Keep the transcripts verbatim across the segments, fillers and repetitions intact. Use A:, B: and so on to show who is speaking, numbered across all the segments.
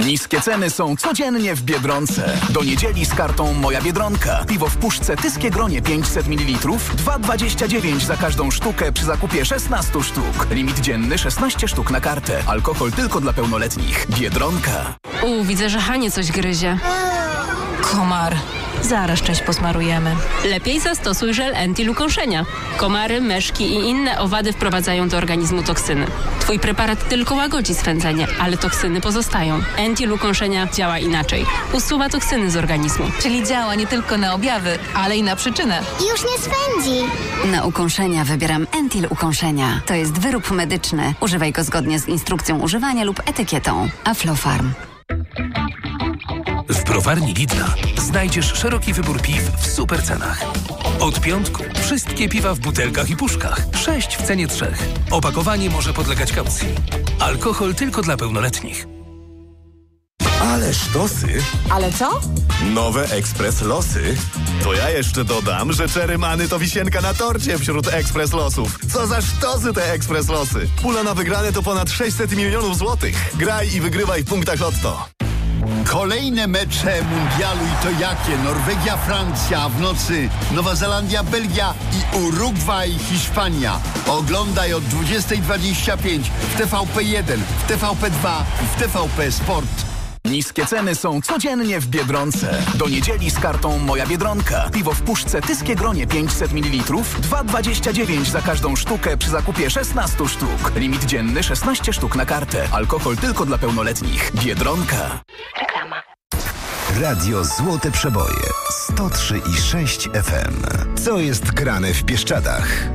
A: Niskie ceny są codziennie w Biedronce. Do niedzieli z kartą Moja Biedronka. Piwo w puszce Tyskie Gronie pięćset mililitrów, dwa dwadzieścia dziewięć za każdą sztukę przy zakupie szesnaście sztuk. Limit dzienny szesnaście sztuk na kartę. Alkohol tylko dla pełnoletnich. Biedronka.
B: U, widzę, że Hanie coś gryzie.
C: Komar. Zaraz część posmarujemy.
B: Lepiej zastosuj żel Entil ukąszenia. Komary, myszki i inne owady wprowadzają do organizmu toksyny. Twój preparat tylko łagodzi swędzenie, ale toksyny pozostają. Entil ukąszenia działa inaczej. Usuwa toksyny z organizmu.
C: Czyli działa nie tylko na objawy, ale i na przyczynę.
D: Już nie swędzi.
E: Na ukąszenia wybieram Entil ukąszenia. To jest wyrób medyczny. Używaj go zgodnie z instrukcją używania lub etykietą. Aflofarm.
F: W browarni Lidla znajdziesz szeroki wybór piw w super cenach. Od piątku wszystkie piwa w butelkach i puszkach. Sześć w cenie trzech. Opakowanie może podlegać kaucji. Alkohol tylko dla pełnoletnich.
G: Ale sztosy.
C: Ale co?
G: Nowe Ekspres Losy. To ja jeszcze dodam, że czerymany to wisienka na torcie wśród Ekspres Losów. Co za sztosy te Ekspres Losy. Pula na wygrane to ponad sześćset milionów złotych. Graj i wygrywaj w punktach Lotto.
H: Kolejne mecze mundialu i to jakie? Norwegia, Francja, w nocy Nowa Zelandia, Belgia i Urugwaj, Hiszpania. Oglądaj od dwudziestej dwadzieścia pięć w T V P jeden, w T V P dwa i w T V P Sport.
A: Niskie ceny są codziennie w Biedronce. Do niedzieli z kartą Moja Biedronka. Piwo w puszce Tyskie Gronie pięćset mililitrów, dwa dwadzieścia dziewięć za każdą sztukę przy zakupie szesnaście sztuk. Limit dzienny szesnaście sztuk na kartę. Alkohol tylko dla pełnoletnich. Biedronka.
D: Reklama.
I: Radio Złote Przeboje sto trzy i sześć F M. Co jest grane w Bieszczadach?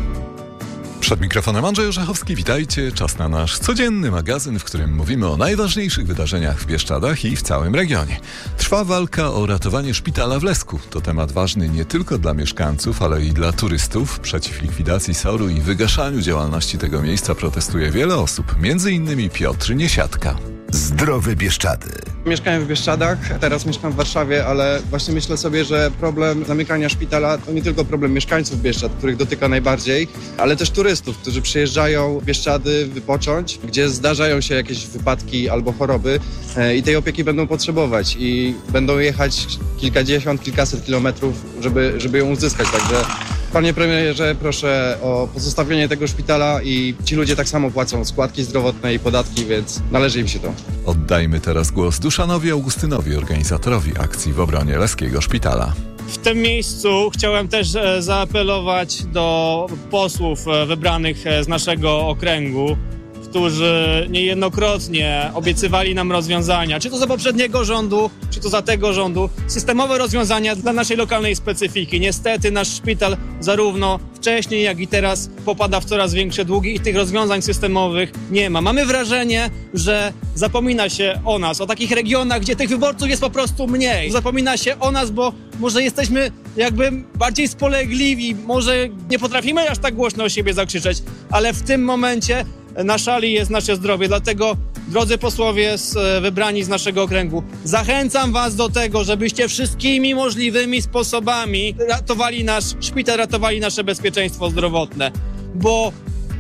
J: Przed mikrofonem Andrzej Orzechowski, witajcie. Czas na nasz codzienny magazyn, w którym mówimy o najważniejszych wydarzeniach w Bieszczadach i w całym regionie. Trwa walka o ratowanie szpitala w Lesku. To temat ważny nie tylko dla mieszkańców, ale i dla turystów. Przeciw likwidacji soru i wygaszaniu działalności tego miejsca protestuje wiele osób, między innymi Piotr Niesiatka.
I: Zdrowe Bieszczady.
K: Mieszkałem w Bieszczadach, teraz mieszkam w Warszawie, ale właśnie myślę sobie, że problem zamykania szpitala to nie tylko problem mieszkańców Bieszczad, których dotyka najbardziej, ale też turystów, którzy przyjeżdżają w Bieszczady wypocząć, gdzie zdarzają się jakieś wypadki albo choroby i tej opieki będą potrzebować i będą jechać kilkadziesiąt, kilkaset kilometrów, żeby, żeby ją uzyskać. Także panie premierze, proszę o pozostawienie tego szpitala i ci ludzie tak samo płacą składki zdrowotne i podatki, więc należy im się to.
J: Oddajmy teraz głos Duszanowi Augustynowi, organizatorowi akcji w obronie Leskiego Szpitala.
L: W tym miejscu chciałem też zaapelować do posłów wybranych z naszego okręgu, którzy niejednokrotnie obiecywali nam rozwiązania, czy to za poprzedniego rządu, czy to za tego rządu, systemowe rozwiązania dla naszej lokalnej specyfiki. Niestety nasz szpital zarówno wcześniej, jak i teraz popada w coraz większe długi i tych rozwiązań systemowych nie ma. Mamy wrażenie, że zapomina się o nas, o takich regionach, gdzie tych wyborców jest po prostu mniej. Zapomina się o nas, bo może jesteśmy jakby bardziej spolegliwi, może nie potrafimy aż tak głośno o siebie zakrzyczeć, ale w tym momencie na szali jest nasze zdrowie, dlatego drodzy posłowie z, wybrani z naszego okręgu, zachęcam was do tego, żebyście wszystkimi możliwymi sposobami ratowali nasz szpital, ratowali nasze bezpieczeństwo zdrowotne, bo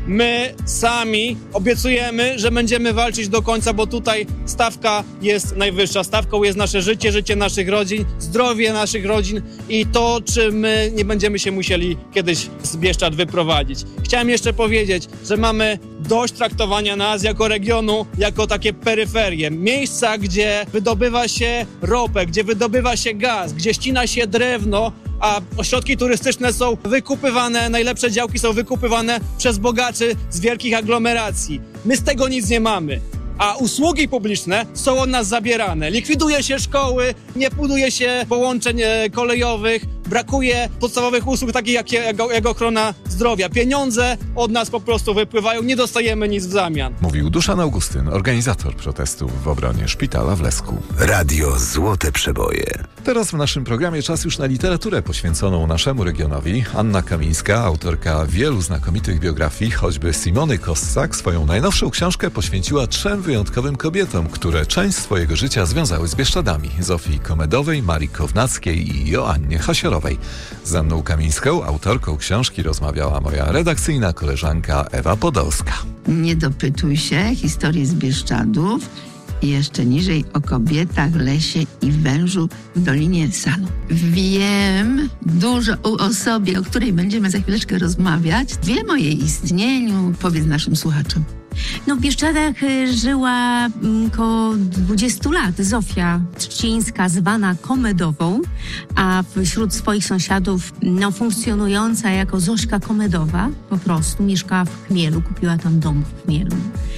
L: my sami obiecujemy, że będziemy walczyć do końca, bo tutaj stawka jest najwyższa. Stawką jest nasze życie, życie naszych rodzin, zdrowie naszych rodzin i to, czy my nie będziemy się musieli kiedyś z Bieszczad wyprowadzić. Chciałem jeszcze powiedzieć, że mamy dość traktowania nas jako regionu, jako takie peryferie. Miejsca, gdzie wydobywa się ropę, gdzie wydobywa się gaz, gdzie ścina się drewno, a ośrodki turystyczne są wykupywane, najlepsze działki są wykupywane przez bogaczy z wielkich aglomeracji. My z tego nic nie mamy, a usługi publiczne są od nas zabierane. Likwiduje się szkoły, nie buduje się połączeń kolejowych, brakuje podstawowych usług takich jak, jak, jak ochrona zdrowia. Pieniądze od nas po prostu wypływają, nie dostajemy nic w zamian.
J: Mówił Duszan Augustyn, organizator protestów w obronie szpitala w Lesku.
I: Radio Złote Przeboje.
J: Teraz w naszym programie czas już na literaturę poświęconą naszemu regionowi. Anna Kamińska, autorka wielu znakomitych biografii, choćby Simony Kossak, swoją najnowszą książkę poświęciła trzem wyjątkowym kobietom, które część swojego życia związały z Bieszczadami. Zofii Komedowej, Marii Kownackiej i Joannie Hasiorowej. Z Anną Kamińską, autorką książki, rozmawiała moja redakcyjna koleżanka Ewa Podolska.
M: Nie dopytuj się, historii z Bieszczadów i jeszcze niżej o kobietach, lesie i wężu w Dolinie Sanu. Wiem dużo o osobie, o której będziemy za chwileczkę rozmawiać. Wiem o jej istnieniu. Powiedz naszym słuchaczom.
N: No w Bieszczadach y, żyła y, około dwudziestu lat Zofia Trzcińska, zwana Komedową, a wśród swoich sąsiadów no, funkcjonująca jako Zośka Komedowa, po prostu mieszkała w Chmielu, kupiła tam dom w Chmielu.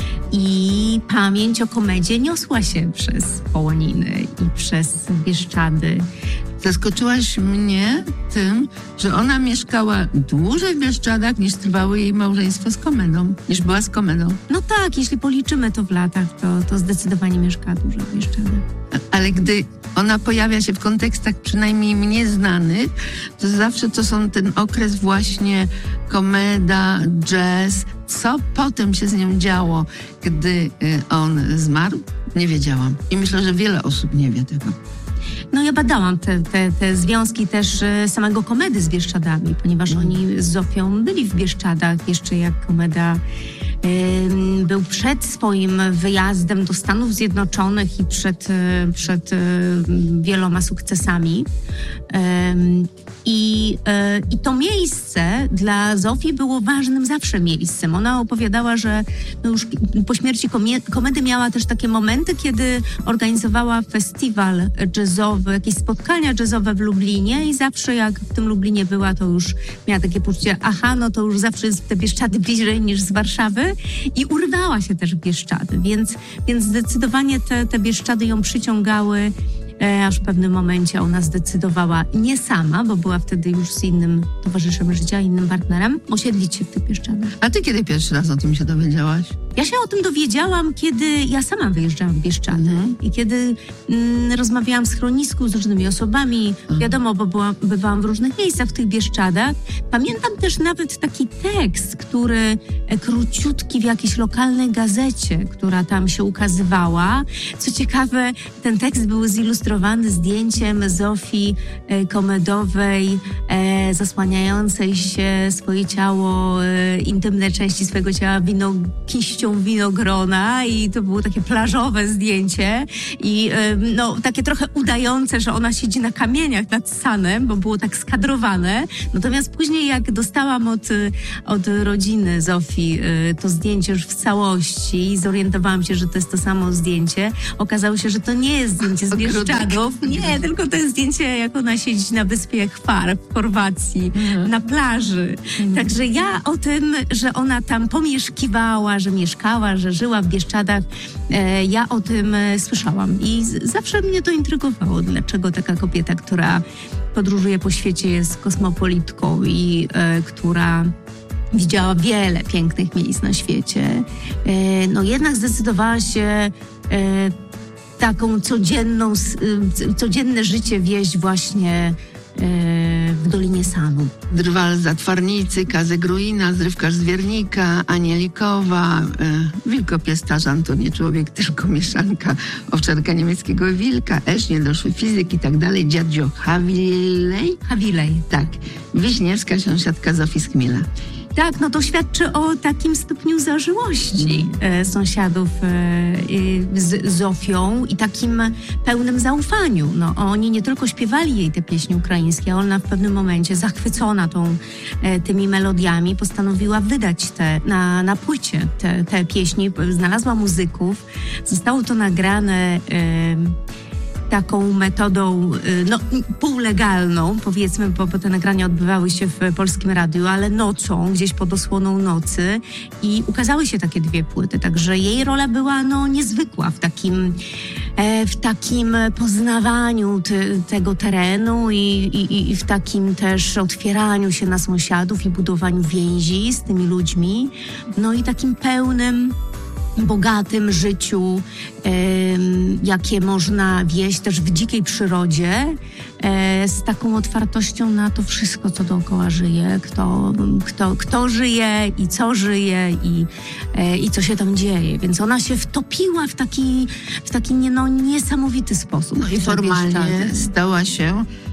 N: I pamięć o Komedzie niosła się przez Połoniny i przez Bieszczady.
M: Zaskoczyłaś mnie tym, że ona mieszkała dłużej w Bieszczadach niż trwało jej małżeństwo z Komedą, niż była z Komedą.
N: No tak, jeśli policzymy to w latach, to, to zdecydowanie mieszka dłużej w Bieszczadach.
M: Ale gdy ona pojawia się w kontekstach przynajmniej mnie znanych, to zawsze to są ten okres właśnie komeda, jazz. Co potem się z nią działo, gdy on zmarł? Nie wiedziałam. I myślę, że wiele osób nie wie tego.
N: No ja badałam te, te, te związki też samego Komedy z Bieszczadami, ponieważ mm. oni z Zofią byli w Bieszczadach jeszcze jak Komeda y, był przed swoim wyjazdem do Stanów Zjednoczonych i przed, przed y, wieloma sukcesami. Y, I, y, I to miejsce dla Zofii było ważnym zawsze miejscem. Ona opowiadała, że no już po śmierci komie- Komedy miała też takie momenty, kiedy organizowała festiwal jazzowy, jakieś spotkania jazzowe w Lublinie i zawsze jak w tym Lublinie była, to już miała takie poczucie, aha, no to już zawsze jest te Bieszczady bliżej niż z Warszawy i urwała się też w Bieszczady, więc, więc zdecydowanie te, te Bieszczady ją przyciągały. Aż w pewnym momencie ona zdecydowała nie sama, bo była wtedy już z innym towarzyszem życia, innym partnerem, osiedlić się w tych Bieszczadach.
M: A ty kiedy pierwszy raz o tym się dowiedziałaś?
N: Ja się o tym dowiedziałam, kiedy ja sama wyjeżdżałam w Bieszczady mm. i kiedy mm, rozmawiałam w schronisku z różnymi osobami. Mm. Wiadomo, bo byłam, bywałam w różnych miejscach w tych Bieszczadach. Pamiętam też nawet taki tekst, który e, króciutki w jakiejś lokalnej gazecie, która tam się ukazywała. Co ciekawe, ten tekst był zilustrowany zdjęciem Zofii e, Komedowej, e, zasłaniającej się swoje ciało, e, intymne części swojego ciała wino, kiścią winogrona i to było takie plażowe zdjęcie i y, no takie trochę udające, że ona siedzi na kamieniach nad Sanem, bo było tak skadrowane. Natomiast później jak dostałam od, od rodziny Zofii y, to zdjęcie już w całości i zorientowałam się, że to jest to samo zdjęcie, okazało się, że to nie jest zdjęcie z Bieszczadów. Nie, tylko to jest zdjęcie, jak ona siedzi na wyspie Hvar w Chorwacji, mhm. na plaży. Mhm. Także ja o tym, że ona tam pomieszkiwała, że mieszkała, że żyła w Bieszczadach, e, ja o tym e, słyszałam i z, zawsze mnie to intrygowało, dlaczego taka kobieta, która podróżuje po świecie, jest kosmopolitką i e, która widziała wiele pięknych miejsc na świecie, e, no jednak zdecydowała się e, taką codzienną, e, codzienne życie wieść właśnie w Dolinie Sanu.
M: Drwal z Zatwarnicy, Kazę Gruina, Zrywkarz z Wiernika, Anielikowa, e, Wilkopiestarz Antoni Człowiek, tylko mieszanka, owczarka niemieckiego wilka, Esz, niedoszły fizyk i tak dalej, dziadzio Hawilej.
N: Hawilej.
M: Tak. Wiśniewska, sąsiadka Zofii z Chmiela.
N: Tak, no to świadczy o takim stopniu zażyłości e, sąsiadów e, z Zofią i takim pełnym zaufaniu. No, oni nie tylko śpiewali jej te pieśni ukraińskie, ona w pewnym momencie zachwycona tą, e, tymi melodiami postanowiła wydać te na, na płycie te, te pieśni. Znalazła muzyków, zostało to nagrane e, taką metodą no, półlegalną, powiedzmy, bo, bo te nagrania odbywały się w Polskim Radiu, ale nocą, gdzieś pod osłoną nocy i ukazały się takie dwie płyty, także jej rola była no, niezwykła w takim, e, w takim poznawaniu te, tego terenu i, i, i w takim też otwieraniu się na sąsiadów i budowaniu więzi z tymi ludźmi, no i takim pełnym bogatym życiu, e, jakie można wieść też w dzikiej przyrodzie, e, z taką otwartością na to wszystko, co dookoła żyje, kto, kto, kto żyje i co żyje i, e, i co się tam dzieje. Więc ona się wtopiła w taki, w taki no, niesamowity sposób.
M: No i formalnie stała się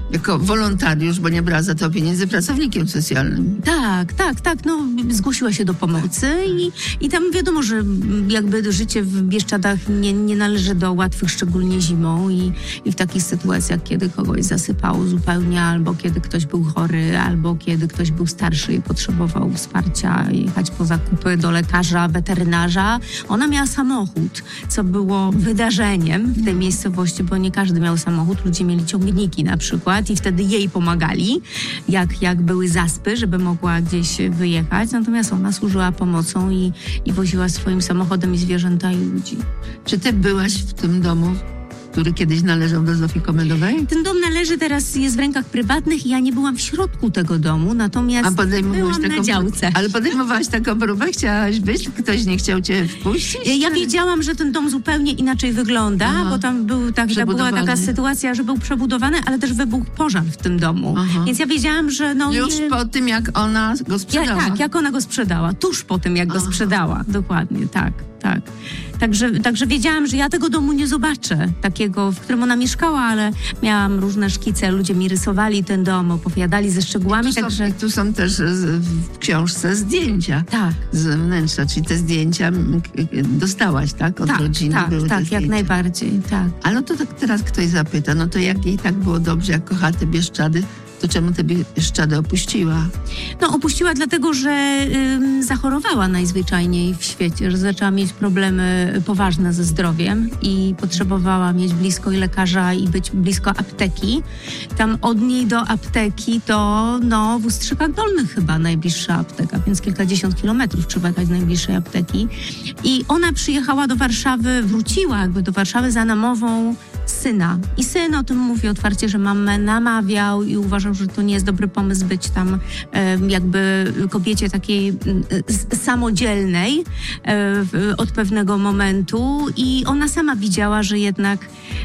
M: jako wolontariusz, bo nie brała za to pieniędzy, pracownikiem socjalnym.
N: Tak, tak, tak. No, zgłosiła się do pomocy i, i tam wiadomo, że jakby życie w Bieszczadach nie, nie należy do łatwych, szczególnie zimą i, i w takich sytuacjach, kiedy kogoś zasypało zupełnie, albo kiedy ktoś był chory, albo kiedy ktoś był starszy i potrzebował wsparcia, jechać po zakupy do lekarza, weterynarza. Ona miała samochód, co było wydarzeniem w tej miejscowości, bo nie każdy miał samochód. Ludzie mieli ciągniki na przykład i wtedy jej pomagali, jak, jak były zaspy, żeby mogła gdzieś wyjechać. Natomiast ona służyła pomocą i, i woziła swoim samochodem i zwierzęta i ludzi.
M: Czy ty byłaś w tym domu, który kiedyś należał do Zofii Komendowej?
N: Ten dom należy teraz, jest w rękach prywatnych i ja nie byłam w środku tego domu, natomiast byłam
M: taką,
N: na działce.
M: Ale podejmowałaś taką próbę? Chciałaś być? Ktoś nie chciał cię wpuścić?
N: Ja wiedziałam, że ten dom zupełnie inaczej wygląda, Aha. bo tam był tak, ta była taka sytuacja, że był przebudowany, ale też wybuchł pożar w tym domu. Aha. Więc ja wiedziałam, że... No,
M: Już
N: nie...
M: po tym, jak ona go sprzedała?
N: Ja, tak, jak ona go sprzedała. Tuż po tym, jak Aha. go sprzedała. Dokładnie, tak. Tak. Także, także wiedziałam, że ja tego domu nie zobaczę, takiego, w którym ona mieszkała, ale miałam różne szkice, ludzie mi rysowali ten dom, opowiadali ze szczegółami.
M: Tu,
N: także...
M: są, tu są też w książce zdjęcia
N: tak.
M: z wnętrza, czyli te zdjęcia dostałaś, tak? Od
N: tak,
M: rodziny
N: tak,
M: były
N: tak, jak najbardziej, tak.
M: Ale no to tak teraz ktoś zapyta, no to jak jej tak było dobrze, jak kocha te Bieszczady, to czemu te Bieszczady opuściła?
N: No opuściła dlatego, że ym, zachorowała najzwyczajniej w świecie, że zaczęła mieć problemy poważne ze zdrowiem i potrzebowała mieć blisko i lekarza i być blisko apteki. Tam od niej do apteki to no w Ustrzykach Dolnych chyba najbliższa apteka, więc kilkadziesiąt kilometrów trzeba jechać z najbliższej apteki. I ona przyjechała do Warszawy, wróciła jakby do Warszawy za namową syna. I syn o tym mówi otwarcie, że mamę namawiał i uważał, że to nie jest dobry pomysł być tam e, jakby kobiecie takiej e, samodzielnej e, od pewnego momentu i ona sama widziała, że jednak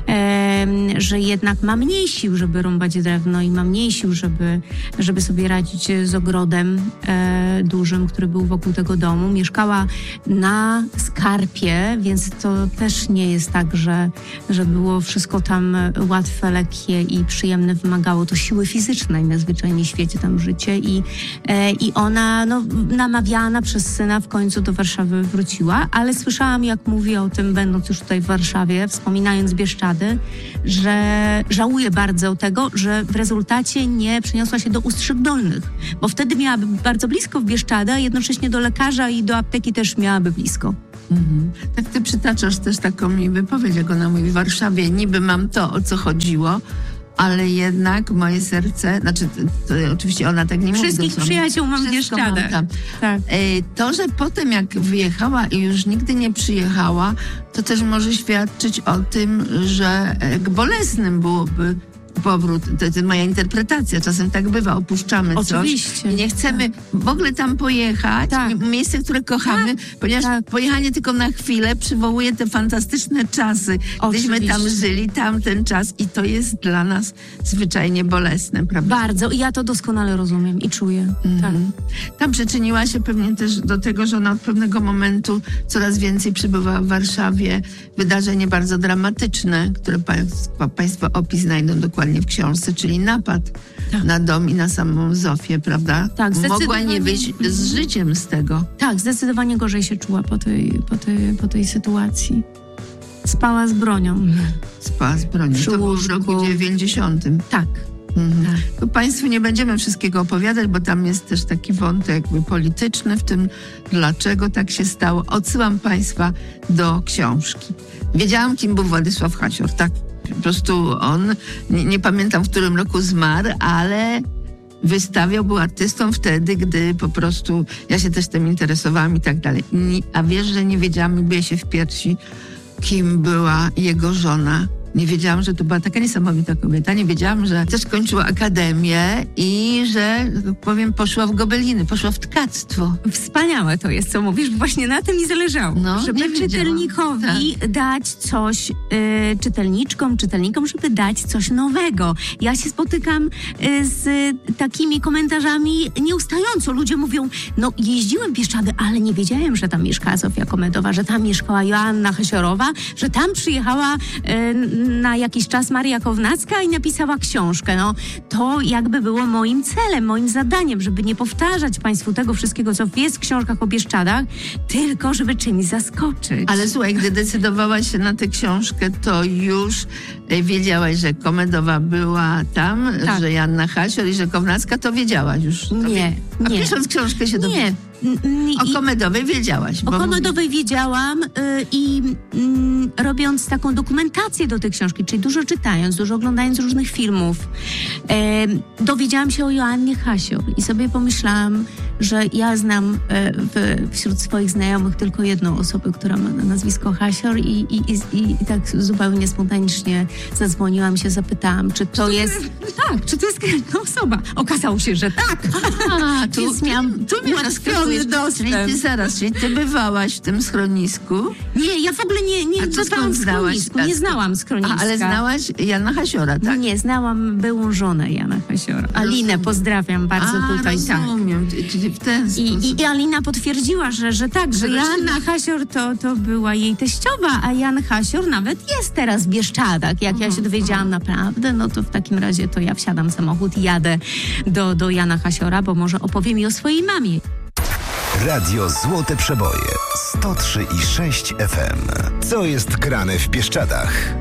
N: e, że jednak ma mniej sił, żeby rąbać drewno i ma mniej sił, żeby, żeby sobie radzić z ogrodem e, dużym, który był wokół tego domu. Mieszkała na skarpie, więc to też nie jest tak, że, że było wszystko tam łatwe, lekkie i przyjemne, wymagało to siły fizycznej najzwyczajniej w świecie tam życie i, e, i ona no, namawiana przez syna w końcu do Warszawy wróciła, ale słyszałam, jak mówi o tym, będąc już tutaj w Warszawie, wspominając Bieszczady, że żałuje bardzo tego, że w rezultacie nie przeniosła się do Ustrzyk Dolnych, bo wtedy miałaby bardzo blisko w Bieszczady, a jednocześnie do lekarza i do apteki też miałaby blisko.
M: Mhm. Tak ty przytaczasz też taką mi wypowiedź, jak ona mówi, w Warszawie niby mam to, o co chodziło, ale jednak moje serce, znaczy to, to oczywiście ona tak nie mówi.
N: Wszystkich przyjaciół mam w Bieszczadach.
M: Tak. To, że potem jak wyjechała i już nigdy nie przyjechała, to też może świadczyć o tym, że jak bolesnym byłoby powrót, to jest moja interpretacja, czasem tak bywa, opuszczamy
N: Oczywiście.
M: coś i nie chcemy tak. w ogóle tam pojechać, tak. miejsce, które kochamy, tak. ponieważ tak. pojechanie tylko na chwilę przywołuje te fantastyczne czasy, gdyśmy tam żyli, tamten czas i to jest dla nas zwyczajnie bolesne, prawda?
N: Bardzo i ja to doskonale rozumiem i czuję. Mhm. Tak.
M: Tam przyczyniła się pewnie też do tego, że ona od pewnego momentu coraz więcej przybywała w Warszawie, wydarzenie bardzo dramatyczne, które państwo, państwo opis znajdą dokładnie w książce, czyli napad tak. na dom i na samą Zofię, prawda?
N: Tak,
M: mogła nie wyjść z życiem z tego.
N: Tak, zdecydowanie gorzej się czuła po tej, po tej, po tej sytuacji. Spała z bronią.
M: Spała z bronią. To było w roku dziewięćdziesiątym.
N: Tak.
M: Mhm. Tak. To Państwu nie będziemy wszystkiego opowiadać, bo tam jest też taki wątek jakby polityczny w tym, dlaczego tak się stało. Odsyłam Państwa do książki. Wiedziałam, kim był Władysław Hasior, tak. Po prostu on, nie, nie pamiętam w którym roku zmarł, ale wystawiał, był artystą wtedy, gdy po prostu ja się też tym interesowałam i tak dalej. A wiesz, że nie wiedziałam i biję się w piersi, kim była jego żona. Nie wiedziałam, że to była taka niesamowita kobieta. Nie wiedziałam, że też kończyła akademię i że, tak powiem, poszła w gobeliny, poszła w tkactwo.
N: Wspaniałe to jest, co mówisz. Właśnie na tym mi zależało. No, żeby czytelnikowi tak. dać coś, y, czytelniczkom, czytelnikom, żeby dać coś nowego. Ja się spotykam y, z takimi komentarzami nieustająco. Ludzie mówią, no jeździłem w Bieszczady, ale nie wiedziałem, że tam mieszkała Zofia Komendowa, że tam mieszkała Joanna Hasiorowa, że tam przyjechała y, na jakiś czas Maria Kownacka i napisała książkę. No, to jakby było moim celem, moim zadaniem, żeby nie powtarzać Państwu tego wszystkiego, co jest w książkach o Bieszczadach, tylko żeby czymś zaskoczyć.
M: Ale słuchaj, gdy decydowałaś się na tę książkę, to już e, wiedziałaś, że Komedowa była tam,
N: Tak.
M: że Joanna Hasior i że Kownacka, to wiedziałaś już. To
N: Nie,
M: wie... A
N: nie.
M: pisząc książkę się dowiedziałaś.
N: Nie. N-
M: O
N: i-
M: Komedowej wiedziałaś.
N: O
M: bo
N: Komedowej wiedziałam y, i mm, robiąc taką dokumentację do tej książki, czyli dużo czytając, dużo oglądając różnych filmów, e, dowiedziałam się o Joannie Hasior i sobie pomyślałam, że ja znam e, w, wśród swoich znajomych tylko jedną osobę, która ma na nazwisko Hasior i, i, i, i, i tak zupełnie spontanicznie zadzwoniłam się, zapytałam, czy to jest... Tak, czy to jest jedna osoba. Okazało się, że tak.
M: A, tu,
N: Więc miałam
M: tu mnie
N: ułatwiony
M: zaskakujesz.
N: dostęp.
M: Czyli ty zaraz, czyli ty bywałaś w tym schronisku.
N: Nie, ja w ogóle nie, nie
M: A to
N: bywałam
M: skąd
N: w
M: znałaś?
N: schronisku, nie znałam schroniska.
M: A, ale znałaś Jana Hasiora, tak?
N: Nie, znałam byłą żonę Jana Hasiora. Alinę pozdrawiam bardzo
M: A,
N: tutaj.
M: rozumiem, tak. Czyli w ten sposób.
N: I, i, I Alina potwierdziła, że, że tak, że Joanna Hasior to, to była jej teściowa, a Jan Hasior nawet jest teraz w Bieszczadach. Jak ja się dowiedziałam naprawdę, no to w takim razie to ja wsiadam w samochód i jadę do, do Jana Hasiora, bo może opowie mi o swojej mamie.
I: Radio Złote Przeboje sto trzy i sześć F M. Co jest grane w Bieszczadach?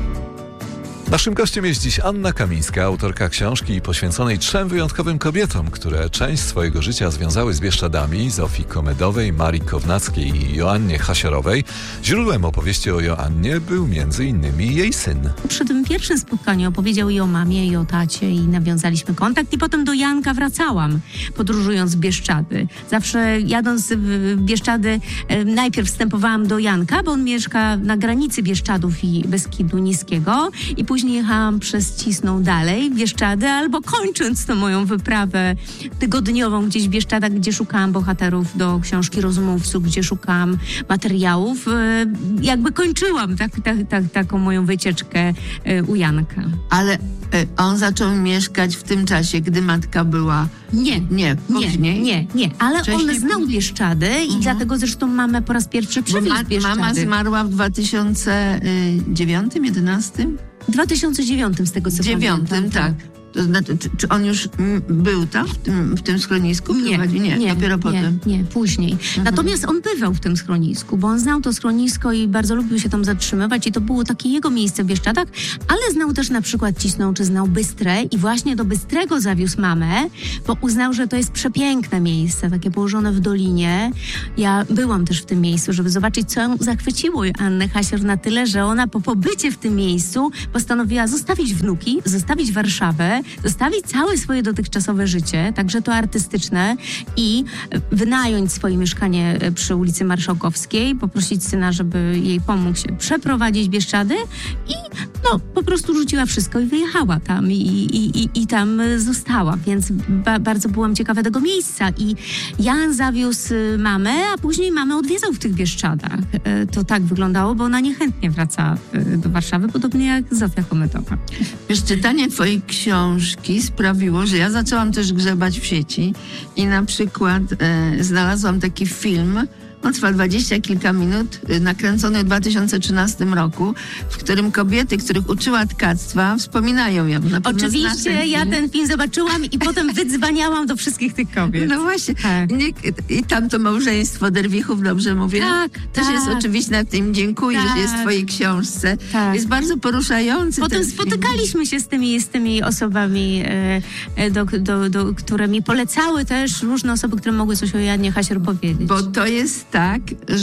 J: Naszym gościem jest dziś Anna Kamińska, autorka książki poświęconej trzem wyjątkowym kobietom, które część swojego życia związały z Bieszczadami: Zofii Komedowej, Marii Kownackiej i Joannie Hasiorowej. Źródłem opowieści o Joannie był między innymi jej syn.
N: Przy tym pierwszym spotkaniu opowiedział i o mamie, i o tacie i nawiązaliśmy kontakt i potem do Janka wracałam, podróżując w Bieszczady. Zawsze jadąc w Bieszczady e, najpierw wstępowałam do Janka, bo on mieszka na granicy Bieszczadów i Beskidu Niskiego i później jechałam przez Cisną dalej w Bieszczady, albo kończąc tą moją wyprawę tygodniową gdzieś w Bieszczadach, gdzie szukałam bohaterów do książki Rozmówców, gdzie szukałam materiałów, e, jakby kończyłam tak, tak, tak, taką moją wycieczkę e, u Janka.
M: Ale e, on zaczął mieszkać w tym czasie, gdy matka była...
N: Nie,
M: nie, później.
N: Nie, nie, nie. Ale
M: Wcześniej
N: on znał Bieszczady i
M: Mhm.
N: dlatego zresztą mamę po raz pierwszy
M: Bo
N: przywiózł
M: ma,
N: Bieszczady.
M: mama zmarła w dwa tysiące dziewiątym, jedenastym?
N: W dwa tysiące dziewiątym z tego co
M: Dziewiątym,
N: pamiętam.
M: tak. To znaczy, czy, czy on już mm, był tam, w tym, w tym schronisku?
N: Nie,
M: Prowadzi? nie,
N: nie,
M: dopiero
N: nie,
M: potem.
N: Nie, później.
M: Mhm.
N: Natomiast on bywał w tym schronisku, bo on znał to schronisko i bardzo lubił się tam zatrzymywać i to było takie jego miejsce w Bieszczadach, ale znał też na przykład Cisną, czy znał Bystrę i właśnie do Bystrego zawiózł mamę, bo uznał, że to jest przepiękne miejsce, takie położone w dolinie. Ja byłam też w tym miejscu, żeby zobaczyć, co ją zachwyciło Annę Hasior na tyle, że ona po pobycie w tym miejscu postanowiła zostawić wnuki, zostawić Warszawę, zostawić całe swoje dotychczasowe życie, także to artystyczne, i wynająć swoje mieszkanie przy ulicy Marszałkowskiej, poprosić syna, żeby jej pomógł się przeprowadzić w Bieszczady i no po prostu rzuciła wszystko i wyjechała tam i, i, i, i tam została, więc ba, bardzo byłam ciekawa tego miejsca i Jan zawiózł mamę, a później mamę odwiedzał w tych Bieszczadach. To tak wyglądało, bo ona niechętnie wraca do Warszawy, podobnie jak Zofia Komedowa.
M: Wiesz, czytanie twojej książki sprawiło, że ja zaczęłam też grzebać w sieci i na przykład e, znalazłam taki film, on trwa dwadzieścia kilka minut, e, nakręcony w dwa tysiące trzynastym roku, w którym kobiety, których uczyła tkactwa, wspominają ją. Na pewno znasz
N: Oczywiście,
M: ten
N: ja
M: film.
N: ten film zobaczyłam i potem wydzwaniałam do wszystkich tych kobiet.
M: No właśnie.
N: Tak.
M: Nie, I tam to małżeństwo Derwichów, dobrze mówię?
N: Tak,
M: Też
N: tak.
M: jest oczywiście, na tym dziękuję,
N: Tak.
M: że jest w twojej książce.
N: Tak.
M: Jest bardzo poruszający
N: Potem
M: ten film.
N: spotykaliśmy się z tymi, z tymi osobami, e, e, do, do, do, które mi polecały też różne osoby, które mogły coś o Janie Hasior powiedzieć.
M: Bo to jest tak,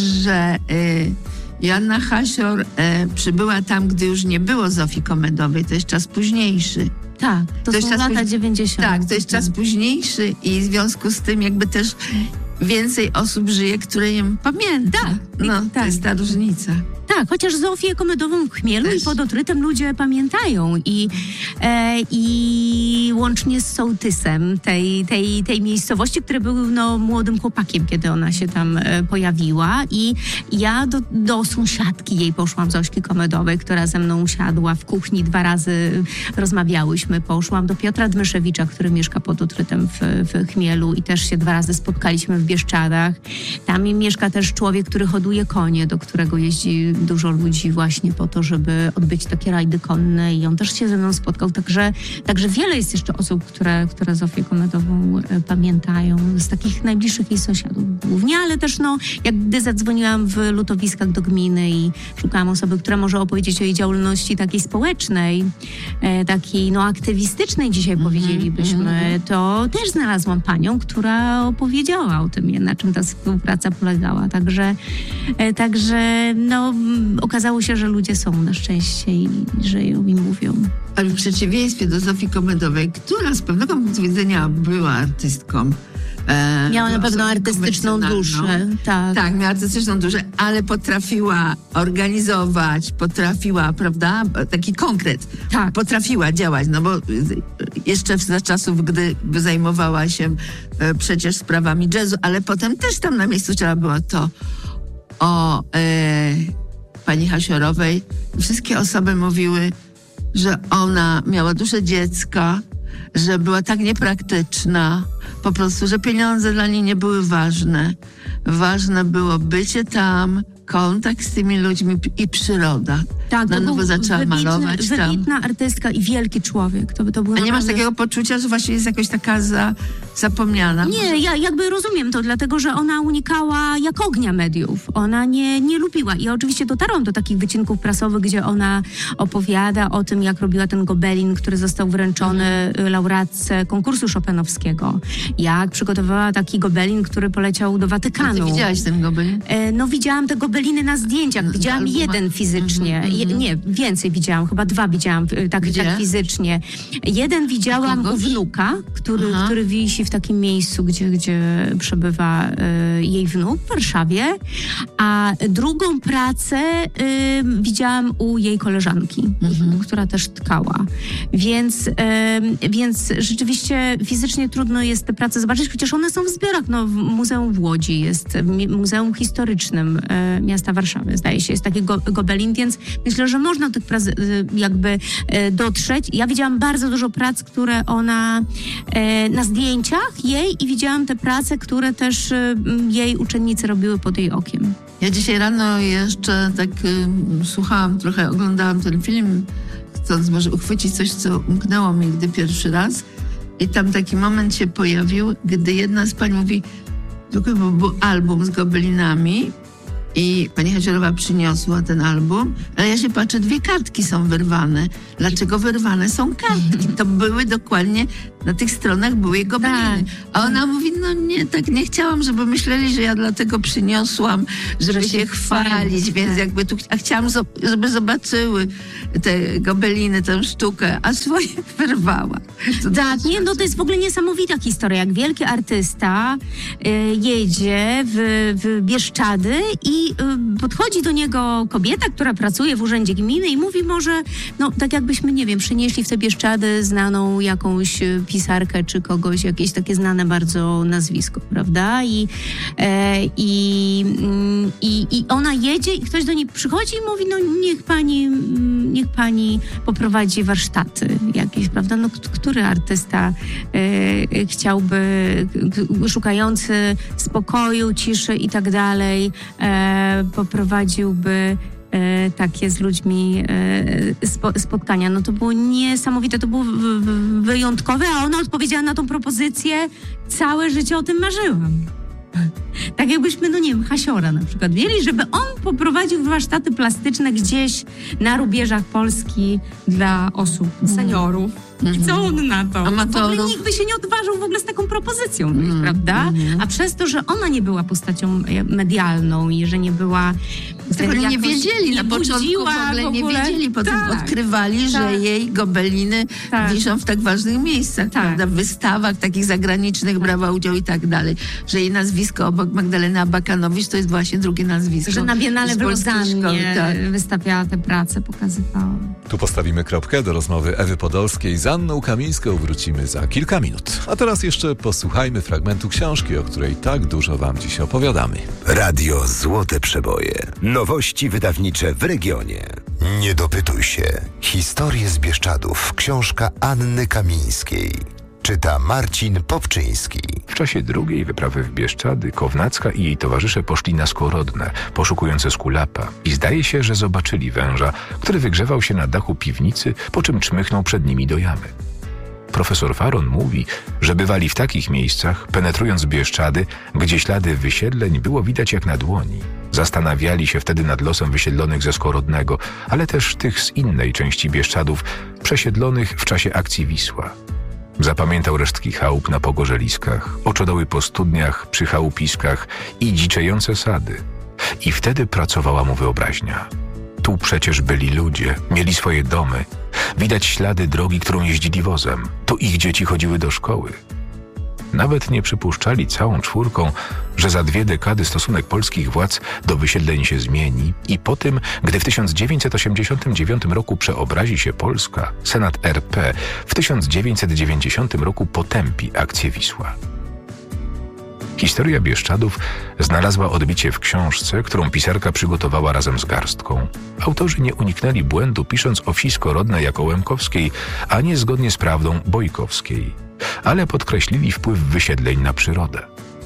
M: że y, Joanna Hasior y, przybyła tam, gdy już nie było Zofii Komedowej. To jest czas późniejszy.
N: Tak, to,
M: To jest
N: są
M: czas
N: lata
M: póź-
N: dziewięćdziesiąte.
M: Tak, to jest czas późniejszy i w związku z tym jakby też więcej osób żyje, które ją pamięta.
N: Tak,
M: No,
N: tak.
M: to jest ta różnica.
N: Tak, chociaż Zofię Komedową w Chmielu
M: Też.
N: i pod Otrytem ludzie pamiętają i, e, i łącznie z sołtysem tej, tej, tej miejscowości, który był no, młodym chłopakiem, kiedy ona się tam e, pojawiła, i ja do, do sąsiadki jej poszłam, Zośki Komedowej, która ze mną usiadła w kuchni, dwa razy rozmawiałyśmy, poszłam do Piotra Dmyszewicza, który mieszka pod Otrytem w, w Chmielu i też się dwa razy spotkaliśmy w Bieszczadach. Tam mieszka też człowiek, który hoduje konie, do którego jeździ dużo ludzi właśnie po to, żeby odbyć takie rajdy konne i on też się ze mną spotkał, także, także wiele jest jeszcze osób, które, które Zofię Komedową e, pamiętają, z takich najbliższych jej sąsiadów głównie, ale też no, jak gdy zadzwoniłam w lutowiskach do gminy i szukałam osoby, która może opowiedzieć o jej działalności takiej społecznej, e, takiej no aktywistycznej dzisiaj mm-hmm, powiedzielibyśmy, mm-hmm. to też znalazłam panią, która opowiedziała o tym, na czym ta współpraca polegała. Także, e, także no, okazało się, że ludzie są na szczęście i żyją i mówią.
M: Ale w przeciwieństwie do Zofii Komedowej, która z pewnego punktu widzenia była artystką, E,
N: miała na pewno artystyczną duszę. Tak.
M: tak, miała artystyczną duszę, ale potrafiła organizować, potrafiła, prawda, taki konkret.
N: Tak.
M: Potrafiła działać, no bo jeszcze za czasów, gdy zajmowała się e, przecież sprawami jazzu, ale potem też tam na miejscu trzeba było to o e, pani Hasiorowej. Wszystkie osoby mówiły, że ona miała duszę dziecka, że była tak niepraktyczna, po prostu, że pieniądze dla niej nie były ważne. Ważne było bycie tam, kontakt z tymi ludźmi i przyroda.
N: Tak,
M: na nowo zaczęła
N: wybitny,
M: malować tam.
N: Wybitna artystka i wielki człowiek. To, to był
M: A nie
N: naprawdę...
M: masz takiego poczucia, że właśnie jest jakoś taka za, zapomniana?
N: Nie, ja jakby rozumiem to, dlatego że ona unikała jak ognia mediów. Ona nie, nie lubiła. I oczywiście dotarłam do takich wycinków prasowych, gdzie ona opowiada o tym, jak robiła ten gobelin, który został wręczony mhm. laureatce konkursu chopinowskiego. Jak przygotowała taki gobelin, który poleciał do Watykanu.
M: A ty widziałaś ten gobelin?
N: E, no widziałam te gobeliny na zdjęciach. No, widziałam jeden fizycznie. Mhm. Je, nie, więcej widziałam. Chyba dwa widziałam tak, tak fizycznie. Jeden widziałam u wnuka, który, który wisi w takim miejscu, gdzie, gdzie przebywa y, jej wnuk w Warszawie, a drugą pracę y, widziałam u jej koleżanki, mhm. która też tkała. Więc, y, więc rzeczywiście fizycznie trudno jest te prace zobaczyć, chociaż one są w zbiorach. No, w Muzeum w Łodzi jest, w Muzeum Historycznym y, miasta Warszawy, zdaje się, jest taki go, gobelin, więc myślę, że można do tych prac y, jakby y, dotrzeć. Ja widziałam bardzo dużo prac, które ona y, na zdjęciach jej i widziałam te prace, które też y, jej uczennice robiły pod jej okiem.
M: Ja dzisiaj rano jeszcze tak y, słuchałam, trochę oglądałam ten film, chcąc może uchwycić coś, co umknęło mi gdy pierwszy raz. I tam taki moment się pojawił, gdy jedna z pań mówi, tylko był album z gobelinami i pani Hasiorowa przyniosła ten album, ale ja się patrzę, dwie kartki są wyrwane. Dlaczego wyrwane są kartki? To były dokładnie, na tych stronach były gobeliny. A ona mówi, no nie, tak nie chciałam, żeby myśleli, że ja dlatego przyniosłam, żeby się chwalić, więc jakby tu, a chciałam, żeby zobaczyły te gobeliny, tę sztukę, a swoje wyrwała.
N: To tak, nie, no to jest w ogóle niesamowita historia, jak wielki artysta y, jedzie w, w Bieszczady i y, podchodzi do niego kobieta, która pracuje w urzędzie gminy i mówi może, no tak jakbyśmy, nie wiem, przynieśli w te Bieszczady znaną jakąś pisarkę czy kogoś, jakieś takie znane bardzo nazwisko, prawda? I, e, i, i, i ona jedzie i ktoś do niej przychodzi i mówi, no niech pani, niech pani poprowadzi warsztaty jakieś, prawda? No który artysta e, chciałby, szukający spokoju, ciszy i tak dalej, e, poprowadziłby E, takie z ludźmi e, spo, spotkania. No to było niesamowite, to było w, w, wyjątkowe, a ona odpowiedziała na tą propozycję, całe życie o tym marzyłam. Tak jakbyśmy, no nie wiem, Hasiora na przykład mieli, żeby on poprowadził warsztaty plastyczne gdzieś na rubieżach Polski dla osób, seniorów. I co on na to?
M: Amatorów.
N: W ogóle nikt by się nie odważył w ogóle z taką propozycją, mm, prawda? Mm. A przez to, że ona nie była postacią medialną i że nie była...
M: Tego nie wiedzieli,
N: nie
M: na początku w ogóle, w ogóle nie wiedzieli, potem tak, odkrywali, tak, że jej gobeliny tak. wiszą w tak ważnych miejscach, tak. prawda? W wystawach takich zagranicznych tak. brała udział i tak dalej. Że jej nazwisko obok Magdaleny Abakanowicz to jest właśnie drugie nazwisko.
N: Że na Biennale w Lozannie tak. wystawiała te prace, pokazywała.
J: Tu postawimy kropkę. Do rozmowy Ewy Podolskiej z Anną Kamińską wrócimy za kilka minut. A teraz jeszcze posłuchajmy fragmentu książki, o której tak dużo wam dziś opowiadamy.
I: Radio Złote Przeboje. Nowości wydawnicze w regionie. Nie dopytuj się. Historie z Bieszczadów. Książka Anny Kamińskiej. Czyta Marcin Popczyński.
O: czasie drugiej wyprawy w Bieszczady Kownacka i jej towarzysze poszli na Skorodne, poszukując eskulapa i zdaje się, że zobaczyli węża, który wygrzewał się na dachu piwnicy, po czym czmychnął przed nimi do jamy. Profesor Faron mówi, że bywali w takich miejscach, penetrując Bieszczady, gdzie ślady wysiedleń było widać jak na dłoni. Zastanawiali się wtedy nad losem wysiedlonych ze Skorodnego, ale też tych z innej części Bieszczadów, przesiedlonych w czasie akcji Wisła. Zapamiętał resztki chałup na pogorzeliskach, oczodoły po studniach, przy chałupiskach i dziczejące sady. I wtedy pracowała mu wyobraźnia. Tu przecież byli ludzie, mieli swoje domy. Widać ślady drogi, którą jeździli wozem. Tu ich dzieci chodziły do szkoły. Nawet nie przypuszczali całą czwórką, że za dwie dekady stosunek polskich władz do wysiedleń się zmieni i po tym, gdy w tysiąc dziewięćset osiemdziesiątym dziewiątym roku przeobrazi się Polska, Senat R P w tysiąc dziewięćset dziewięćdziesiątym roku potępi akcję Wisła. Historia Bieszczadów znalazła odbicie w książce, którą pisarka przygotowała razem z garstką. Autorzy nie uniknęli błędu, pisząc o wsi Skorodne jako Łemkowskiej, a nie zgodnie z prawdą Bojkowskiej, ale podkreślili wpływ wysiedleń na przyrodę.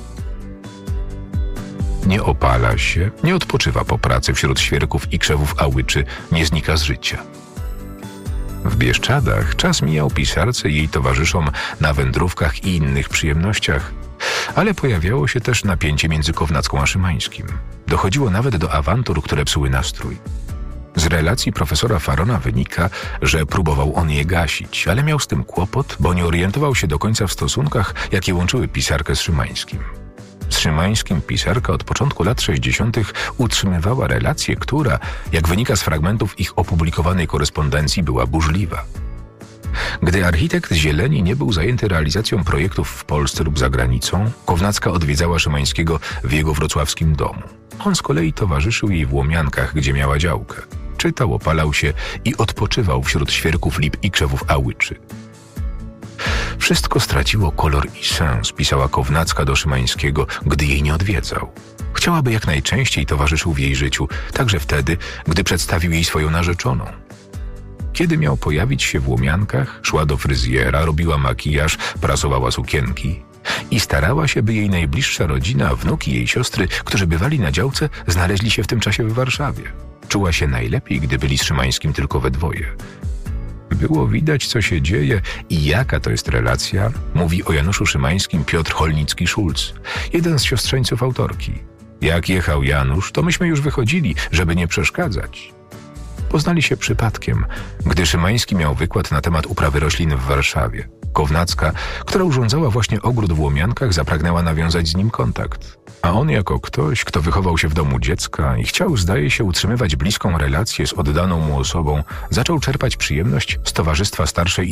O: Nie opala się, nie odpoczywa po pracy wśród świerków i krzewów Ałyczy, nie znika z życia. W Bieszczadach czas mijał pisarce i jej towarzyszom na wędrówkach i innych przyjemnościach, ale pojawiało się też napięcie między Kownacką a Szymańskim. Dochodziło nawet do awantur, które psuły nastrój. Z relacji profesora Farona wynika, że próbował on je gasić, ale miał z tym kłopot, bo nie orientował się do końca w stosunkach, jakie łączyły pisarkę z Szymańskim. Z Szymańskim pisarka od początku lat sześćdziesiątych utrzymywała relację, która, jak wynika z fragmentów ich opublikowanej korespondencji, była burzliwa. Gdy architekt Zieleni nie był zajęty realizacją projektów w Polsce lub za granicą, Kownacka odwiedzała Szymańskiego w jego wrocławskim domu. On z kolei towarzyszył jej w Łomiankach, gdzie miała działkę. Czytał, opalał się i odpoczywał wśród świerków lip i krzewów Ałyczy. Wszystko straciło kolor i sens, pisała Kownacka do Szymańskiego, gdy jej nie odwiedzał. Chciałaby jak najczęściej towarzyszył w jej życiu, także wtedy, gdy przedstawił jej swoją narzeczoną. Kiedy miał pojawić się w Łomiankach, szła do fryzjera, robiła makijaż, prasowała sukienki i starała się, by jej najbliższa rodzina, wnuk i jej siostry, którzy bywali na działce, znaleźli się w tym czasie w Warszawie. Czuła się najlepiej, gdy byli z Szymańskim tylko we dwoje. Było widać, co się dzieje i jaka to jest relacja, mówi o Januszu Szymańskim Piotr Holnicki-Szulc, jeden z siostrzeńców autorki. Jak jechał Janusz, to myśmy już wychodzili, żeby nie przeszkadzać. Poznali się przypadkiem, gdy Szymański miał wykład na temat uprawy roślin w Warszawie. Kownacka, która urządzała właśnie ogród w Łomiankach, zapragnęła nawiązać z nim kontakt. A on jako ktoś, kto wychował się w domu dziecka i chciał, zdaje się, utrzymywać bliską relację z oddaną mu osobą, zaczął czerpać przyjemność z towarzystwa starszej